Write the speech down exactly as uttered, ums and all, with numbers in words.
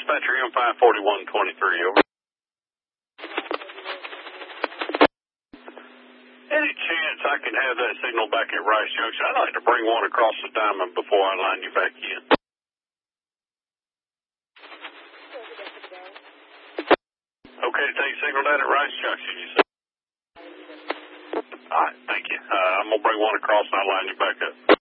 dispatcher M five forty-one twenty-three, over. Any chance I can have that signal back at Rice Junction? I'd like to bring one across the diamond before I line you back in. Okay, take signal down at Rice Junction, you said. All right, thank you. Uh, I'm going to bring one across and I'll line you back up.